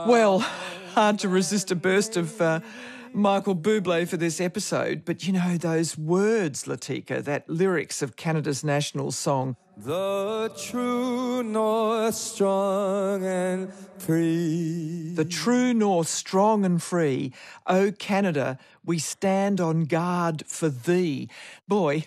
Well, hard to resist a burst of Michael Bublé for this episode, but you know those words, Latika, that lyrics of Canada's national song. The true north strong and free. The true north strong and free. O Canada, we stand on guard for thee. Boy,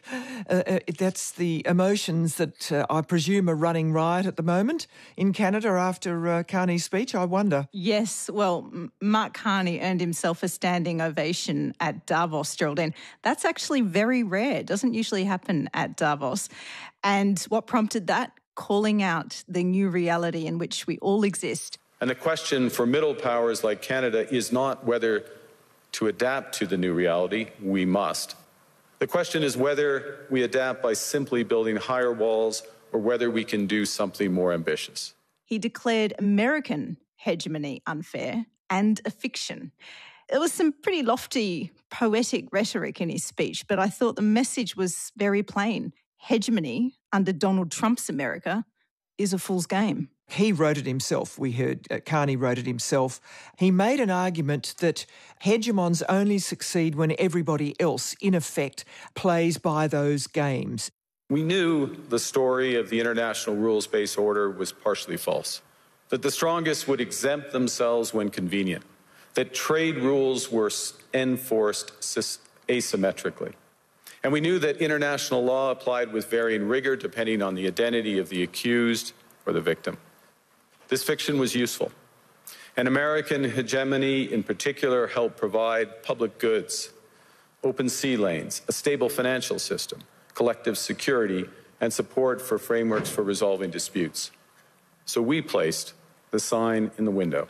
that's the emotions that I presume are running riot at the moment in Canada after Carney's speech, I wonder. Yes, well, Mark Carney earned himself a standing ovation at Davos, Geraldine. That's actually very rare. It doesn't usually happen at Davos. And what prompted that? Calling out the new reality in which we all exist. And the question for middle powers like Canada is not whether to adapt to the new reality. We must. The question is whether we adapt by simply building higher walls or whether we can do something more ambitious. He declared American hegemony unfair and a fiction. There was some pretty lofty, poetic rhetoric in his speech, but I thought the message was very plain. Hegemony under Donald Trump's America is a fool's game. He wrote it himself. We heard Carney wrote it himself. He made an argument that hegemons only succeed when everybody else, in effect, plays by those games. We knew the story of the international rules-based order was partially false, that the strongest would exempt themselves when convenient, that trade rules were enforced asymmetrically. And we knew that international law applied with varying rigor depending on the identity of the accused or the victim. This fiction was useful. And American hegemony in particular helped provide public goods, open sea lanes, a stable financial system, collective security, and support for frameworks for resolving disputes. So we placed the sign in the window.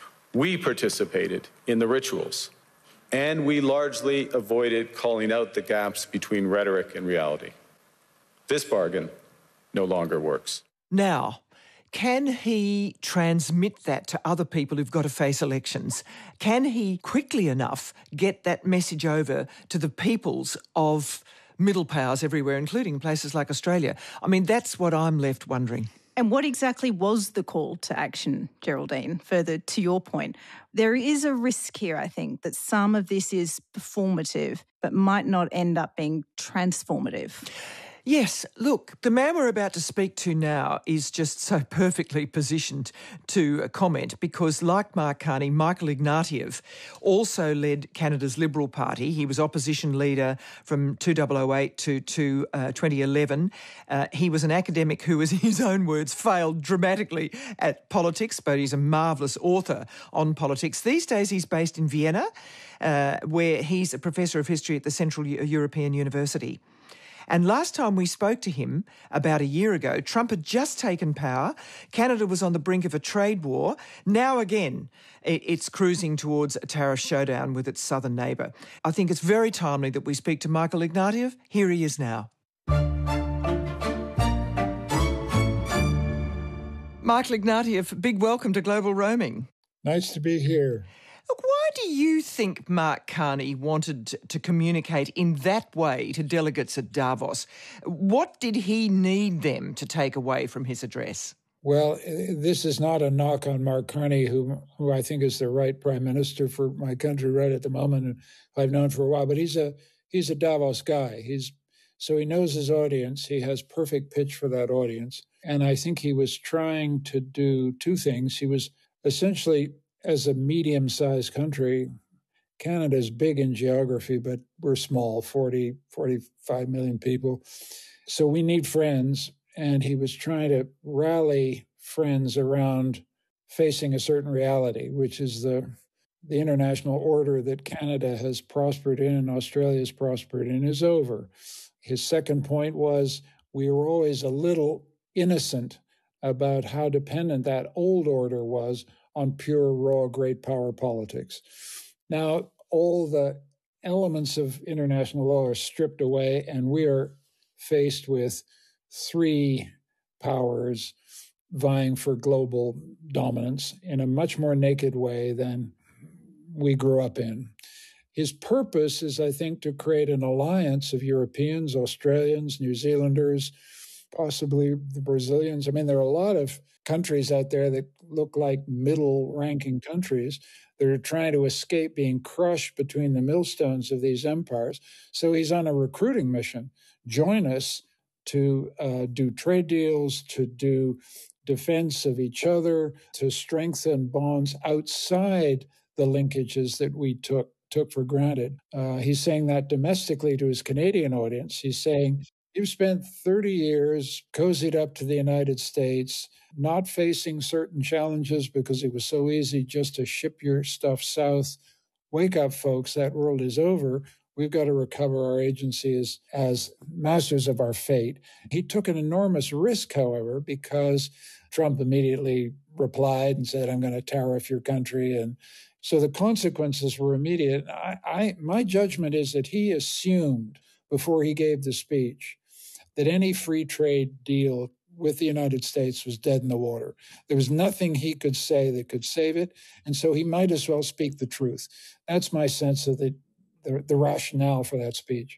We participated in the rituals. And we largely avoided calling out the gaps between rhetoric and reality. This bargain no longer works. Now, can he transmit that to other people who've got to face elections? Can he quickly enough get that message over to the peoples of middle powers everywhere, including places like Australia? I mean, that's what I'm left wondering. And what exactly was the call to action, Geraldine? Further to your point, there is a risk here, I think, that some of this is performative but might not end up being transformative. Yes, look, the man we're about to speak to now is just so perfectly positioned to comment because, like Mark Carney, Michael Ignatieff also led Canada's Liberal Party. He was opposition leader from 2008 to 2011. He was an academic who, in his own words, failed dramatically at politics, but he's a marvellous author on politics. These days he's based in Vienna, where he's a professor of history at the Central European University. And last time we spoke to him, about a year ago, Trump had just taken power. Canada was on the brink of a trade war. Now again, it's cruising towards a tariff showdown with its southern neighbour. I think it's very timely that we speak to Michael Ignatieff. Here he is now. Michael Ignatieff, big welcome to Global Roaming. Nice to be here. Look, why do you think Mark Carney wanted to communicate in that way to delegates at Davos? What did he need them to take away from his address? Well, this is not a knock on Mark Carney, who I think is the right prime minister for my country right at the moment, and I've known for a while. But he's a Davos guy. So he knows his audience. He has perfect pitch for that audience. And I think he was trying to do two things. He was essentially, as a medium-sized country, Canada is big in geography, but we're small, 45 million people. So we need friends. And he was trying to rally friends around facing a certain reality, which is the international order that Canada has prospered in and Australia has prospered in is over. His second point was we were always a little innocent about how dependent that old order was on pure, raw, great power politics. Now, all the elements of international law are stripped away, and we are faced with three powers vying for global dominance in a much more naked way than we grew up in. His purpose is, I think, to create an alliance of Europeans, Australians, New Zealanders, possibly the Brazilians. I mean, there are a lot of countries out there that look like middle-ranking countries that are trying to escape being crushed between the millstones of these empires. So he's on a recruiting mission. Join us to do trade deals, to do defense of each other, to strengthen bonds outside the linkages that we took for granted. He's saying that domestically to his Canadian audience. He's saying, you've spent 30 years cozied up to the United States, not facing certain challenges because it was so easy just to ship your stuff south. Wake up, folks, that world is over. We've got to recover our agency as masters of our fate. He took an enormous risk, however, because Trump immediately replied and said, I'm going to tariff your country. And so the consequences were immediate. My judgment is that he assumed before he gave the speech that any free trade deal with the United States was dead in the water. There was nothing he could say that could save it. And so he might as well speak the truth. That's my sense of the rationale for that speech.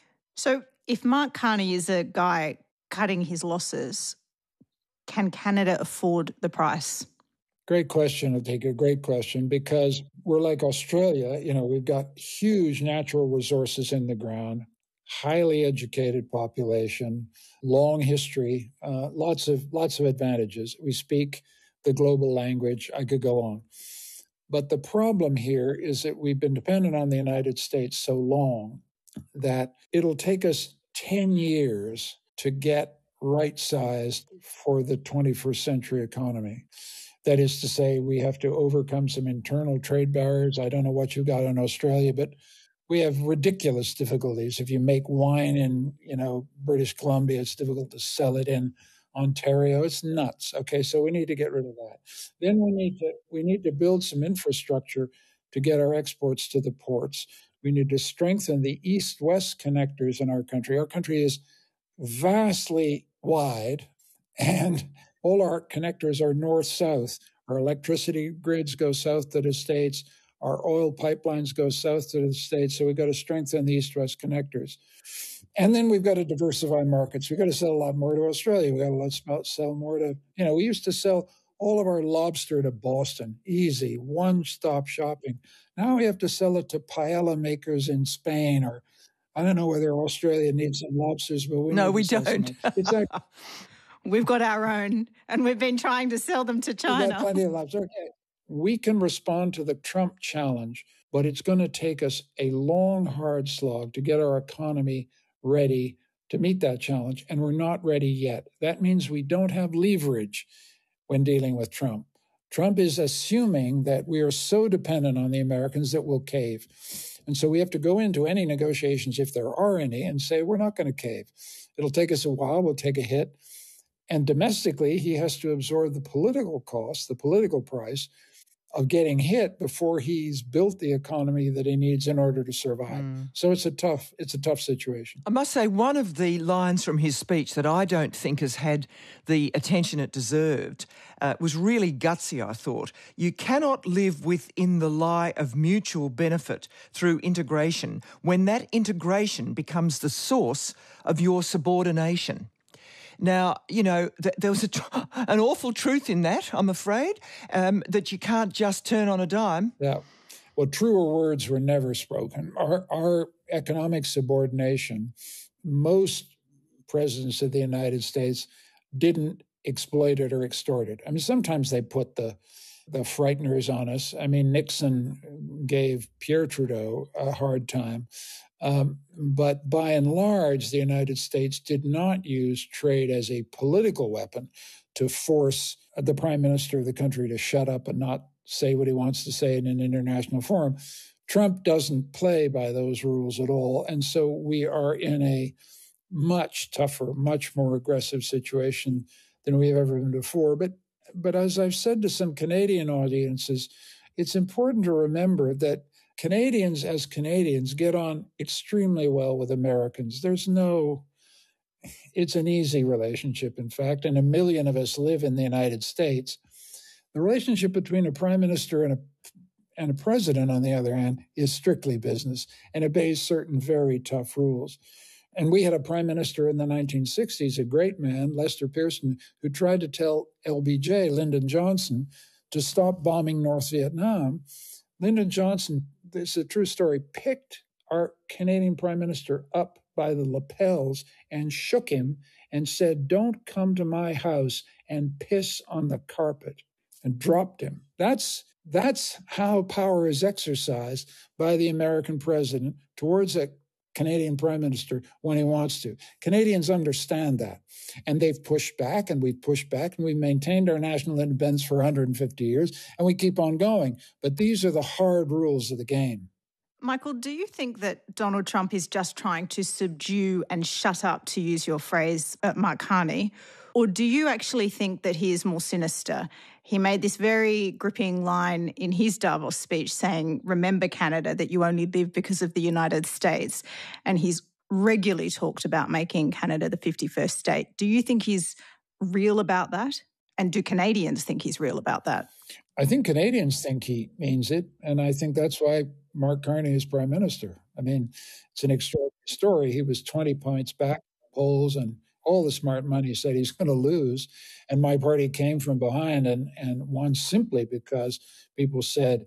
So if Mark Carney is a guy cutting his losses, can Canada afford the price? Great question, Atika. Great question, because we're like Australia. We've got huge natural resources in the ground, highly educated population, long history, lots of advantages. We speak the global language. I could go on. But the problem here is that we've been dependent on the United States so long that it'll take us 10 years to get right-sized for the 21st century economy. That is to say, we have to overcome some internal trade barriers. I don't know what you got in Australia, but we have ridiculous difficulties. If you make wine in, British Columbia, it's difficult to sell it in Ontario. It's nuts. Okay, so we need to get rid of that. Then we need to build some infrastructure to get our exports to the ports. We need to strengthen the east-west connectors in our country. Our country is vastly wide, and all our connectors are north-south. Our electricity grids go south to the States. Our oil pipelines go south to the States. So we've got to strengthen the east-west connectors. And then we've got to diversify markets. We've got to sell a lot more to Australia. We've got to sell more to, we used to sell all of our lobster to Boston. Easy, one-stop shopping. Now we have to sell it to paella makers in Spain, or I don't know whether Australia needs some lobsters, but we don't. Exactly. We've got our own, and we've been trying to sell them to China. We've got plenty of lobster. Okay. We can respond to the Trump challenge, but it's going to take us a long, hard slog to get our economy ready to meet that challenge, and we're not ready yet. That means we don't have leverage when dealing with Trump. Trump is assuming that we are so dependent on the Americans that we'll cave. And so we have to go into any negotiations, if there are any, and say, we're not going to cave. It'll take us a while. We'll take a hit. And domestically, he has to absorb the political cost, the political price of getting hit before he's built the economy that he needs in order to survive. So it's a tough situation. I must say, one of the lines from his speech that I don't think has had the attention it deserved was really gutsy, I thought. You cannot live within the lie of mutual benefit through integration when that integration becomes the source of your subordination. Now, there was an awful truth in that, I'm afraid, that you can't just turn on a dime. Yeah. Well, truer words were never spoken. Our economic subordination, most presidents of the United States didn't exploit it or extort it. I mean, sometimes they put the frighteners on us. I mean, Nixon gave Pierre Trudeau a hard time. But by and large, the United States did not use trade as a political weapon to force the prime minister of the country to shut up and not say what he wants to say in an international forum. Trump doesn't play by those rules at all. And so we are in a much tougher, much more aggressive situation than we've ever been before. But as I've said to some Canadian audiences, it's important to remember that Canadians, as Canadians, get on extremely well with Americans. It's an easy relationship, in fact, and 1 million of us live in the United States. The relationship between a prime minister and a president, on the other hand, is strictly business and obeys certain very tough rules. And we had a prime minister in the 1960s, a great man, Lester Pearson, who tried to tell LBJ, Lyndon Johnson, to stop bombing North Vietnam. Lyndon Johnson, this is a true story, picked our Canadian prime minister up by the lapels and shook him and said, "Don't come to my house and piss on the carpet," and dropped him. That's how power is exercised by the American president towards a Canadian prime minister when he wants to. Canadians understand that. And they've pushed back, and we've pushed back, and we've maintained our national independence for 150 years, and we keep on going. But these are the hard rules of the game. Michael, do you think that Donald Trump is just trying to subdue and shut up, to use your phrase, Mark Carney? Or do you actually think that he is more sinister? He made this very gripping line in his Davos speech saying, "Remember, Canada, that you only live because of the United States." And he's regularly talked about making Canada the 51st state. Do you think he's real about that? And do Canadians think he's real about that? I think Canadians think he means it. And I think that's why Mark Carney is prime minister. I mean, it's an extraordinary story. He was 20 points back in the polls, and all the smart money said he's going to lose. And my party came from behind and won simply because people said,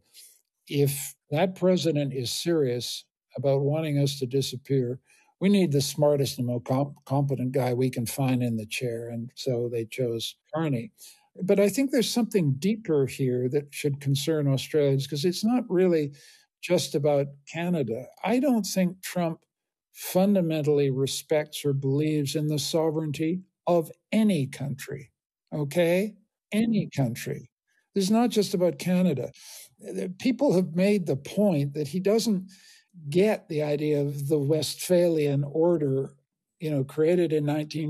if that president is serious about wanting us to disappear, we need the smartest and most competent guy we can find in the chair. And so they chose Carney. But I think there's something deeper here that should concern Australians, because it's not really just about Canada. I don't think Trump fundamentally respects or believes in the sovereignty of any country, okay? Any country. This is not just about Canada. People have made the point that he doesn't get the idea of the Westphalian order, created in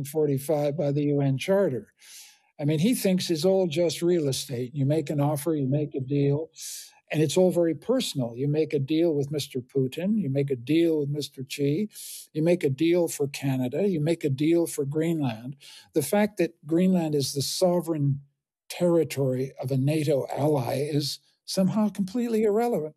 1945 by the UN Charter. I mean, he thinks it's all just real estate. You make an offer, you make a deal, and it's all very personal. You make a deal with Mr. Putin, you make a deal with Mr. Xi, you make a deal for Canada, you make a deal for Greenland. The fact that Greenland is the sovereign territory of a NATO ally is somehow completely irrelevant.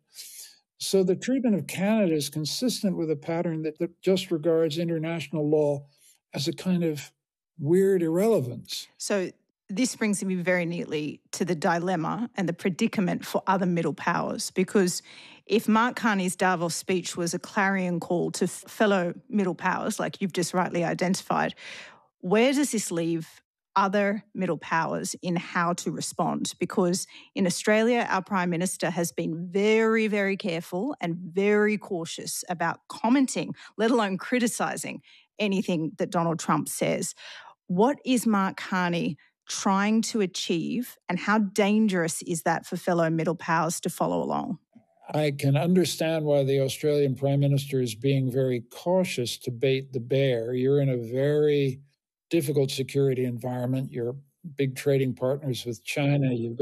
So the treatment of Canada is consistent with a pattern that just regards international law as a kind of weird irrelevance. So this brings me very neatly to the dilemma and the predicament for other middle powers, because if Mark Carney's Davos speech was a clarion call to fellow middle powers, like you've just rightly identified, where does this leave other middle powers in how to respond? Because in Australia, our Prime Minister has been very, very careful and very cautious about commenting, let alone criticising anything that Donald Trump says. What is Mark Carney trying to achieve, and how dangerous is that for fellow middle powers to follow along? I can understand why the Australian Prime Minister is being very cautious to bait the bear. You're in a very difficult security environment. You're big trading partners with China. You've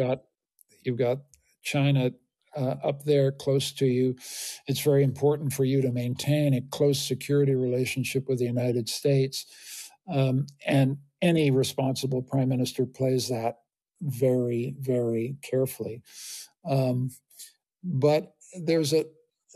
got China up there close to you. It's very important for you to maintain a close security relationship with the United States. And any responsible prime minister plays that very, very carefully. But there's a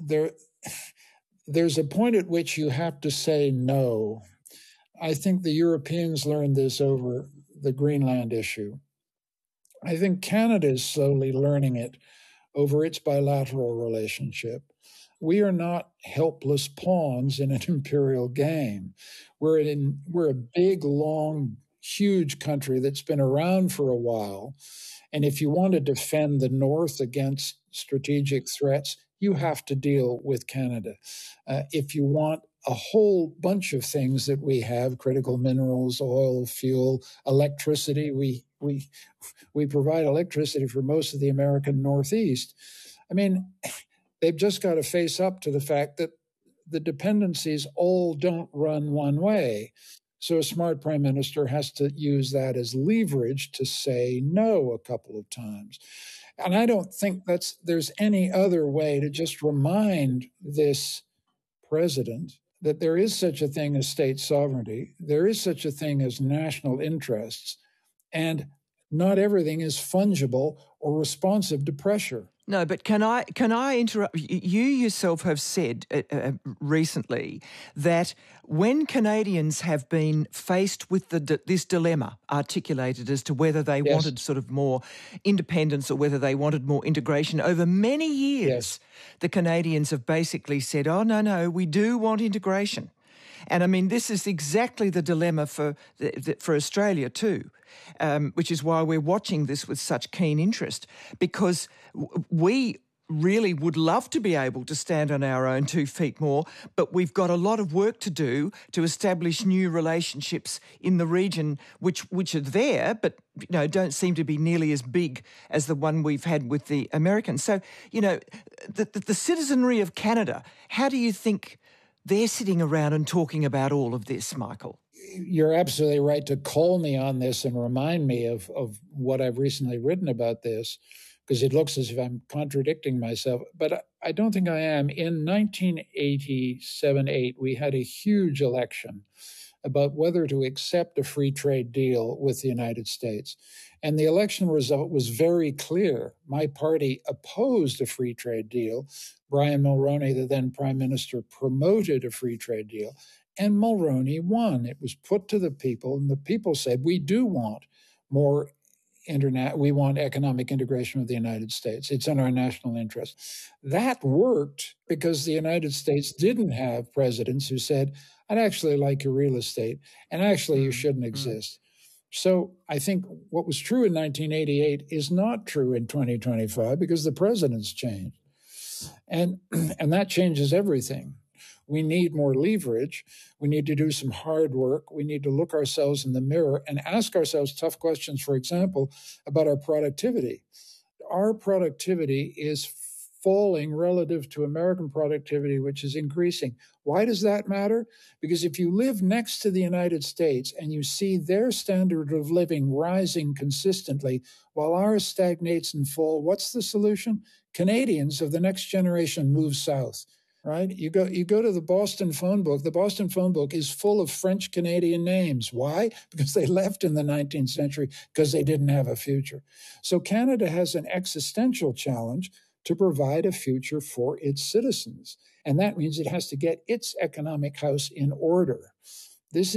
point at which you have to say no. I think the Europeans learned this over the Greenland issue. I think Canada is slowly learning it over its bilateral relationship. We are not helpless pawns in an imperial game. We're a big, long, huge country that's been around for a while. And if you want to defend the North against strategic threats, you have to deal with Canada. If you want a whole bunch of things that we have, critical minerals, oil, fuel, electricity, we provide electricity for most of the American Northeast. I mean, they've just got to face up to the fact that the dependencies all don't run one way. So a smart prime minister has to use that as leverage to say no a couple of times. And I don't think there's any other way to just remind this president that there is such a thing as state sovereignty, there is such a thing as national interests, and not everything is fungible or responsive to pressure. No, but can I interrupt? You yourself have said recently that when Canadians have been faced with this dilemma articulated as to whether they wanted sort of more independence or whether they wanted more integration over many years, the Canadians have basically said, oh, no, we do want integration. And I mean, this is exactly the dilemma for Australia too, which is why we're watching this with such keen interest, because we really would love to be able to stand on our own 2 feet more, but we've got a lot of work to do to establish new relationships in the region which are there, but don't seem to be nearly as big as the one we've had with the Americans. So, the citizenry of Canada, how do you think they're sitting around and talking about all of this, Michael? You're absolutely right to call me on this and remind me of what I've recently written about this, because it looks as if I'm contradicting myself. But I don't think I am. In 1987-8, we had a huge election about whether to accept a free trade deal with the United States. And the election result was very clear. My party opposed a free trade deal. Brian Mulroney, the then prime minister, promoted a free trade deal. And Mulroney won. It was put to the people, and the people said, we do want more we want economic integration with the United States. It's in our national interest. That worked because the United States didn't have presidents who said, I'd actually like your real estate, and actually you shouldn't exist. So I think what was true in 1988 is not true in 2025 because the president's changed. And that changes everything. We need more leverage. We need to do some hard work. We need to look ourselves in the mirror and ask ourselves tough questions, for example, about our productivity. Our productivity is falling relative to American productivity, which is increasing. Why does that matter? Because if you live next to the United States and you see their standard of living rising consistently while ours stagnates and falls, what's the solution? Canadians of the next generation move south. Right? You go to the Boston phone book. The Boston phone book is full of French Canadian names. Why? Because they left in the 19th century because they didn't have a future. So Canada has an existential challenge to provide a future for its citizens. And that means it has to get its economic house in order. This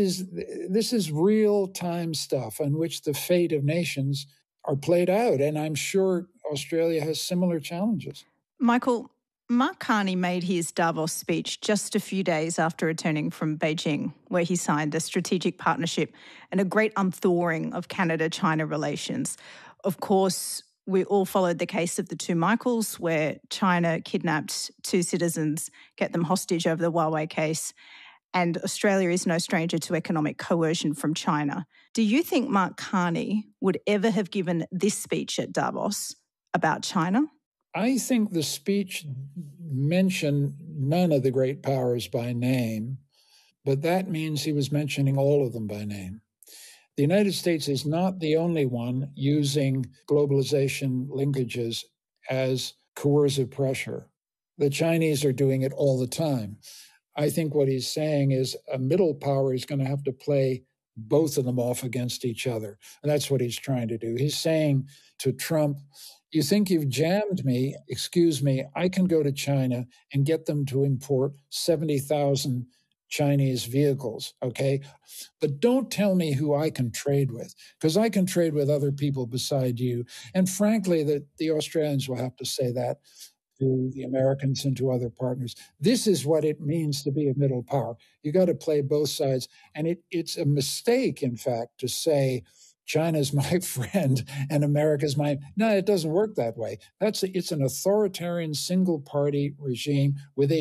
is real-time stuff on which the fate of nations are played out. And I'm sure Australia has similar challenges. Michael, Mark Carney made his Davos speech just a few days after returning from Beijing, where he signed a strategic partnership and a great unthawing of Canada-China relations. Of course, we all followed the case of the two Michaels, where China kidnapped 2 citizens, kept them hostage over the Huawei case, and Australia is no stranger to economic coercion from China. Do you think Mark Carney would ever have given this speech at Davos about China? I think the speech mentioned none of the great powers by name, but that means he was mentioning all of them by name. The United States is not the only one using globalization linkages as coercive pressure. The Chinese are doing it all the time. I think what he's saying is a middle power is going to have to play both of them off against each other. And that's what he's trying to do. He's saying to Trump, you think you've jammed me? Excuse me, I can go to China and get them to import 70,000 Chinese vehicles, okay? But don't tell me who I can trade with, because I can trade with other people beside you. And frankly, the Australians will have to say that to the Americans and to other partners. This is what it means to be a middle power. You got to play both sides. And it's a mistake, in fact, to say, China's my friend and America's my... No, it doesn't work that way. It's an authoritarian single-party regime with a